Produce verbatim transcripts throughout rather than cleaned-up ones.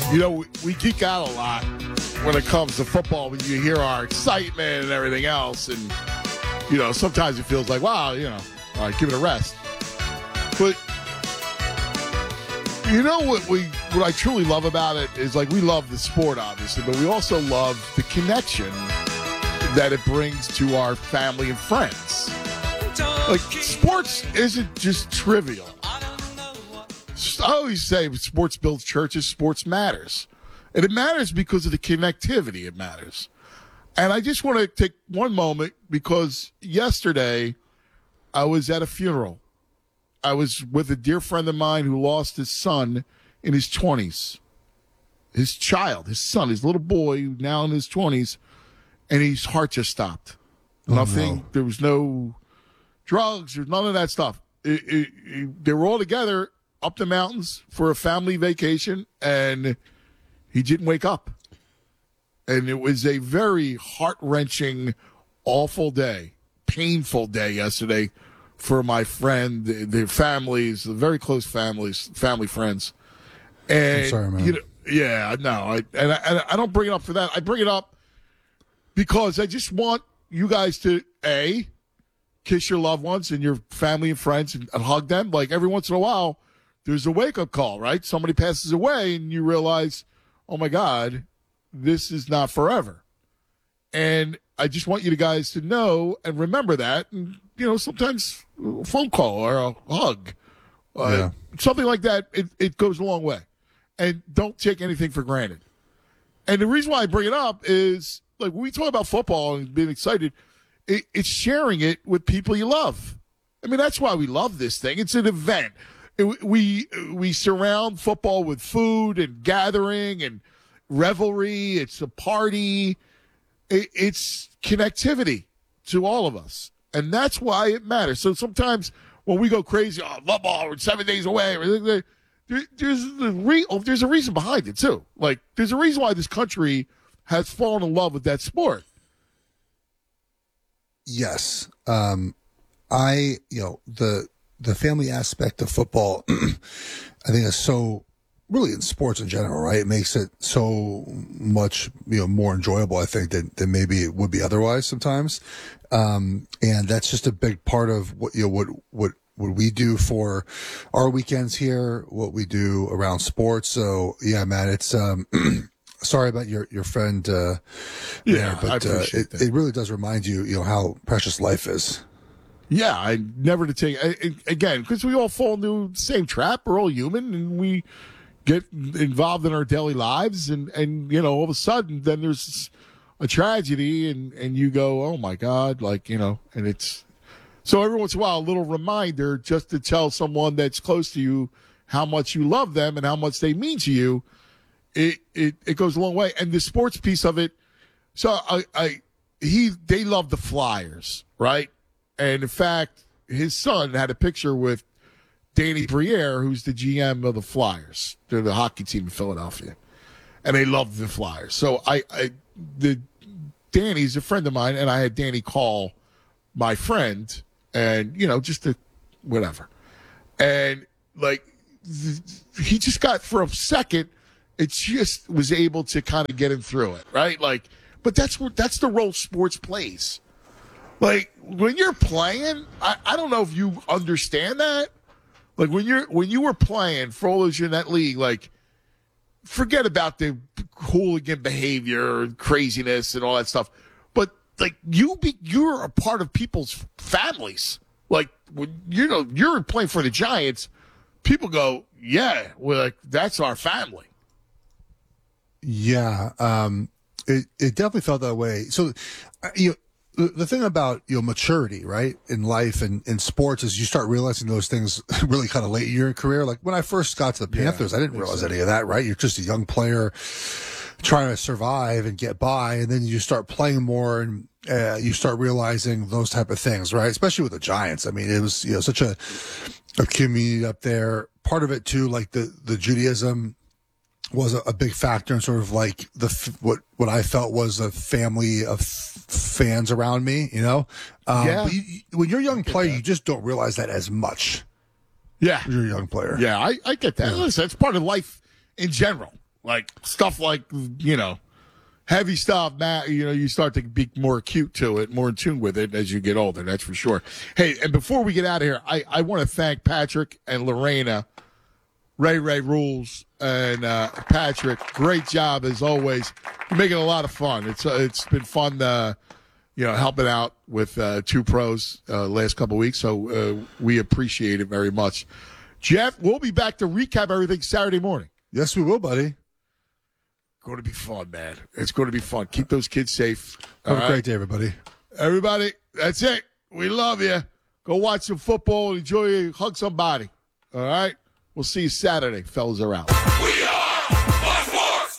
You know, we, we geek out a lot when it comes to football, when you hear our excitement and everything else. And, you know, sometimes it feels like, wow, you know, all right, give it a rest. But you know what we what I truly love about it is, like, we love the sport, obviously, but we also love the connection that it brings to our family and friends. Like, sports isn't just trivial. I always say sports builds churches, sports matters. And it matters because of the connectivity it matters. And I just want to take one moment, because yesterday I was at a funeral. I was with a dear friend of mine who lost his son in his twenties. His child, his son, his little boy, now in his twenties, and his heart just stopped. Oh, Nothing. no. There was no drugs. There's none of that stuff. It, it, it, they were all together up the mountains for a family vacation, and he didn't wake up. And it was a very heart-wrenching, awful day, painful day yesterday for my friend, the, the families, the very close families, family friends. And, I'm sorry, man. You know, yeah, no, I, and, I, and I don't bring it up for that. I bring it up because I just want you guys to, A, kiss your loved ones and your family and friends and, and hug them. Like, every once in a while, there's a wake-up call, right? Somebody passes away and you realize, oh, my God, this is not forever. And I just want you guys to know and remember that. And, you know, sometimes a phone call or a hug, uh, Yeah. something like that, it, it goes a long way. And don't take anything for granted. And the reason why I bring it up is, like, when we talk about football and being excited, it, it's sharing it with people you love. I mean, that's why we love this thing. It's an event. It, we we surround football with food and gathering and revelry. It's a party. It, it's connectivity to all of us. And that's why it matters. So sometimes when we go crazy, oh, football, we're seven days away, there, there's, a re, oh, there's a reason behind it, too. Like, there's a reason why this country has fallen in love with that sport. Yes. Um, I, you know, the the family aspect of football, I think is so, really in sports in general, right? It makes it so much, you know, more enjoyable, I think, than, than maybe it would be otherwise sometimes. Um, and that's just a big part of what, you know, what, what, what we do for our weekends here, what we do around sports. So yeah, man, it's, um, sorry about your, your friend, uh, Yeah, there, but, I uh, appreciate it, that. it really does remind you, you know, how precious life is. Yeah, I never to take, I, I- again, because we all fall into the same trap. We're all human, and we get involved in our daily lives, and, and you know, all of a sudden, then there's a tragedy, and, and you go, oh, my God, like, you know, and it's, so every once in a while, a little reminder just to tell someone that's close to you how much you love them and how much they mean to you. It it, it goes a long way. And the sports piece of it, so I, I he they love the Flyers, right? And in fact, his son had a picture with Danny Briere, who's the G M of the Flyers. They're the hockey team in Philadelphia, and they love the Flyers. So I, I the Danny's a friend of mine, and I had Danny call my friend, and you know, just to whatever, and like th- he just got for a second, it just was able to kind of get him through it, right? Like, but that's what that's the role sports plays. Like, when you're playing, I, I don't know if you understand that. Like, when you're when you were playing for all those years in that league, like, forget about the hooligan behavior and craziness and all that stuff. But like, you be you're a part of people's families. Like, when you know you're playing for the Giants, people go, yeah, well, like, that's our family. Yeah, um, it it definitely felt that way. So, uh, you know, the, the thing about, you know, maturity, right, in life and in sports is you start realizing those things really kind of late in your career. Like when I first got to the Panthers, Yeah, I didn't realize any of that, right? You're just a young player trying to survive and get by, and then you start playing more and uh, you start realizing those type of things, right? Especially with the Giants. I mean, it was, you know, such a, a community up there. Part of it too, like the the Judaism was a, a big factor in sort of like the what what I felt was a family of fans around me, you know. Um, Yeah. But you, you- when you're a young player, you just don't realize that as much. Yeah, When you're a young player. yeah, I, I get that. Listen, it's part of life in general. Like stuff like, you know, heavy stuff, Matt, you know, you start to be more acute to it, more in tune with it as you get older, that's for sure. Hey, and before we get out of here, I, I want to thank Patrick and Lorena, Ray Ray Rules, and uh, Patrick. Great job, as always. You're making a lot of fun. It's uh, It's been fun, uh, you know, helping out with uh, two pros uh, last couple of weeks, so uh, we appreciate it very much. Jeff, we'll be back to recap everything Saturday morning. Yes, we will, buddy. Going to be fun, man. It's going to be fun. Keep those kids safe. Have All a great right? day, everybody. Everybody, that's it. We love you. Go watch some football. Enjoy it. Hug somebody. All right? We'll see you Saturday. Fellas are out. We are Sports.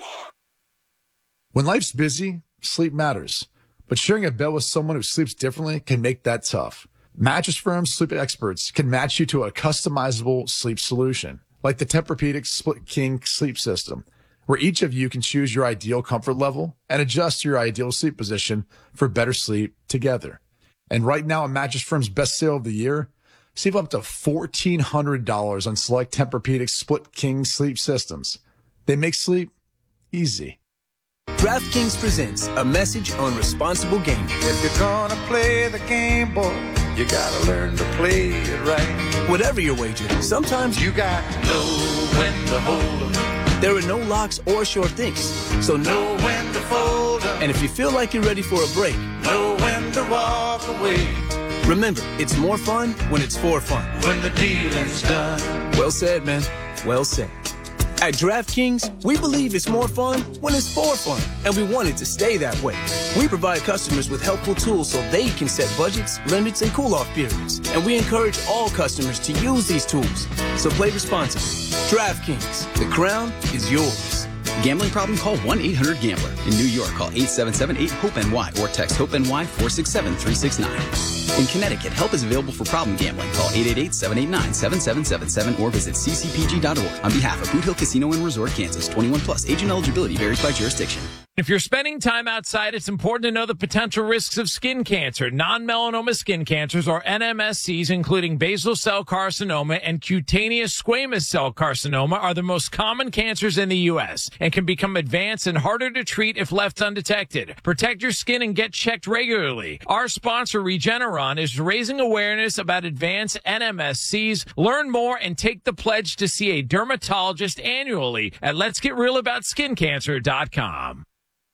When life's busy, sleep matters. But sharing a bed with someone who sleeps differently can make that tough. Mattress Firm's sleep experts can match you to a customizable sleep solution, like the Tempur-Pedic Split King sleep system, where each of you can choose your ideal comfort level and adjust your ideal sleep position for better sleep together. And right now, on Mattress Firm's best sale of the year, save up to fourteen hundred dollars on select Tempur-Pedic Split King sleep systems. They make sleep easy. DraftKings presents a message on responsible gaming. If you're gonna play the game, boy, you gotta learn to play it right. Whatever your wager, sometimes You got to know when to hold 'em, there are no locks or sure things. So know know when to fold 'em, And if you feel like you're ready for a break, know when to walk away. remember, it's more fun when it's for fun. When the dealing's done, Well said, man. Well said. At DraftKings, we believe it's more fun when it's for fun, and we want it to stay that way. We provide customers with helpful tools so they can set budgets, limits, and cool-off periods, and we encourage all customers to use these tools. So play responsibly. DraftKings, the crown is yours. Gambling problem? Call one eight hundred gambler. In New York, call eight seven seven eight hope N Y or text HOPE-NY four six seven three six nine. In Connecticut, help is available for problem gambling. Call eight eight eight seven eight nine seven seven seven seven or visit c c p g dot org. On behalf of Boot Hill Casino and Resort, Kansas, twenty-one plus. Agent eligibility varies by jurisdiction. If you're spending time outside, it's important to know the potential risks of skin cancer. Non-melanoma skin cancers, or N M S Cs, including basal cell carcinoma and cutaneous squamous cell carcinoma, are the most common cancers in the U S and can become advanced and harder to treat if left undetected. Protect your skin and get checked regularly. Our sponsor, Regeneron, is raising awareness about advanced N M S Cs. Learn more and take the pledge to see a dermatologist annually at lets get real about skin cancer dot com.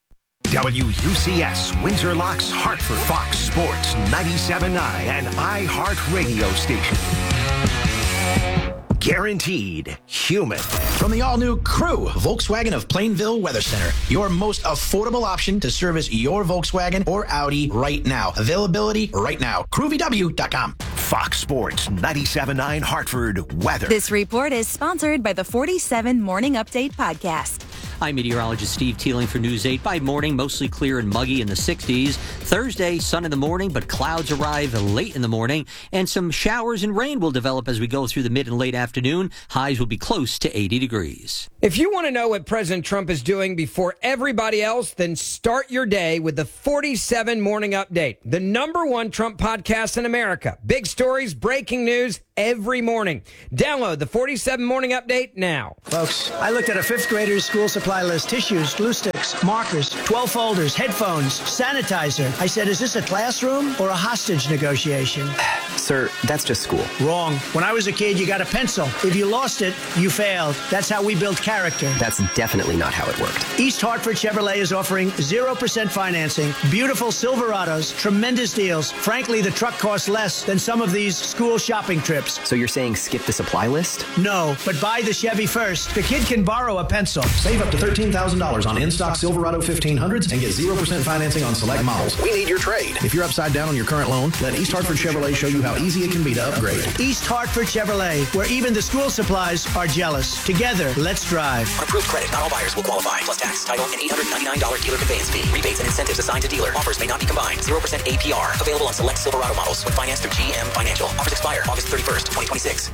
W U C S, Windsor Locks, Hartford, Fox Sports, ninety-seven point nine, and iHeart Radio Station. Guaranteed human. From the all-new Crew, Volkswagen of Plainville Weather Center, your most affordable option to service your Volkswagen or Audi right now. Availability right now. crew v w dot com. Fox Sports, ninety-seven point nine, Hartford Weather. This report is sponsored by the forty-seven Morning Update podcast. I'm meteorologist Steve Teeling for News eight. By morning, mostly clear and muggy in the sixties. Thursday, sun in the morning, but clouds arrive late in the morning, and some showers and rain will develop as we go through the mid and late afternoon. Highs will be close to eighty degrees. If you want to know what President Trump is doing before everybody else, then start your day with the forty-seven Morning Update, the number one Trump podcast in America. Big stories, breaking news every morning. Download the forty-seven Morning Update now. Folks, I looked at a fifth grader's school supply list: tissues, glue sticks, markers, twelve folders, headphones, sanitizer. I said, is this a classroom or a hostage negotiation? Sir, that's just school. Wrong. When I was a kid, you got a pencil. If you lost it, you failed. That's how we build character. That's definitely not how it worked. East Hartford Chevrolet is offering zero percent financing, beautiful Silverados, tremendous deals. Frankly, the truck costs less than some of these school shopping trips. So you're saying skip the supply list? No, but buy the Chevy first. The kid can borrow a pencil. Save up to thirteen thousand dollars on in-stock Silverado fifteen hundreds and get zero percent financing on select models. We need your trade. If you're upside down on your current loan, let East Hartford Chevrolet show you how easy it can be to upgrade. East Hartford Chevrolet, where even the school supplies are jealous. Together, let's drive. On approved credit, not all buyers will qualify. Plus tax, title, and eight hundred ninety-nine dollars dealer conveyance fee. Rebates and incentives assigned to dealer. Offers may not be combined. zero percent A P R. Available on select Silverado models when financed through G M Financial. Offers expire August thirty-first, twenty twenty-six.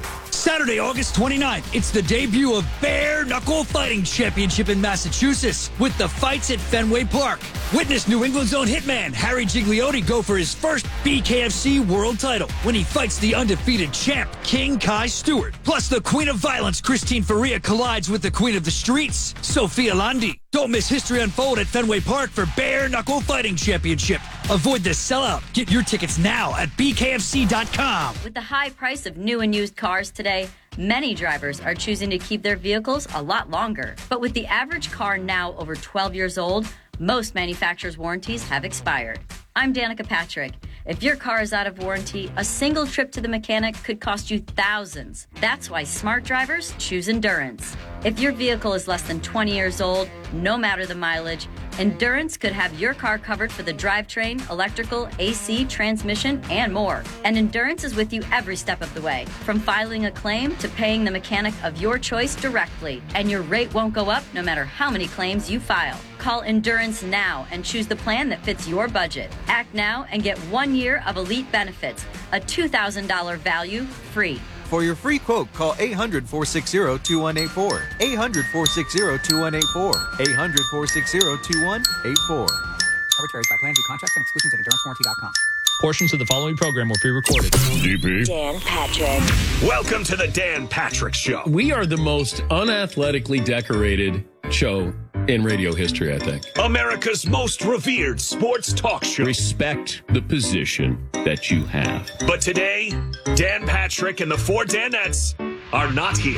Saturday, August twenty-ninth, it's the debut of Bare Knuckle Fighting Championship in Massachusetts with the fights at Fenway Park. Witness New England's own hitman, Harry Gigliotti, go for his first B K F C world title when he fights the undefeated champ, King Kai Stewart. Plus, the Queen of Violence, Christine Faria, collides with the Queen of the Streets, Sophia Landi. Don't miss history unfold at Fenway Park for Bare Knuckle Fighting Championship. Avoid the sellout. Get your tickets now at B K F C dot com. With the high price of new and used cars today, many drivers are choosing to keep their vehicles a lot longer. But with the average car now over twelve years old, most manufacturers' warranties have expired. I'm Danica Patrick. If your car is out of warranty, a single trip to the mechanic could cost you thousands. That's why smart drivers choose Endurance. If your vehicle is less than twenty years old, no matter the mileage, Endurance could have your car covered for the drivetrain, electrical, A C, transmission, and more. And Endurance is with you every step of the way, from filing a claim to paying the mechanic of your choice directly. And your rate won't go up no matter how many claims you file. Call Endurance now and choose the plan that fits your budget. Act now and get one year of elite benefits, a two thousand dollars value free. For your free quote, call eight hundred, four six zero, two one eight four. eight hundred, four six zero, two one eight four. eight hundred, four six zero, two one eight four. Coverage varies by plan, view contracts, and exclusions at endurance warranty dot com. Portions of the following program were pre-recorded. D P. Dan Patrick. Welcome to the Dan Patrick Show. We are the most unathletically decorated show in radio history, I think. America's most revered sports talk show. Respect the position that you have. But today, Dan Patrick and the four Danettes are not here.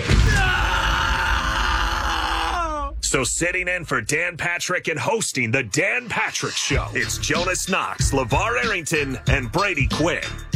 So sitting in for Dan Patrick and hosting the Dan Patrick Show, it's Jonas Knox, LeVar Arrington, and Brady Quinn.